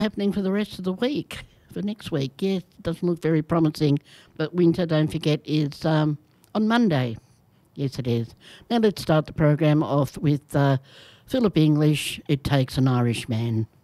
happening for the rest of the week, for next week. Yes, it doesn't look very promising, but winter, don't forget, is on Monday. Yes, it is. Now let's start the program off with Philip English, It Takes an Irishman.